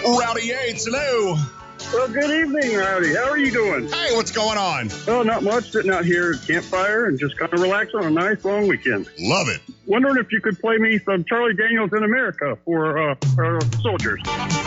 Rowdy Yates, hello. Well, good evening, Rowdy. How are you doing? Hey, what's going on? Oh, not much. Sitting out here at campfire and just kind of relaxing on a nice long weekend. Love it. Wondering if you could play me some Charlie Daniels in America for our soldiers.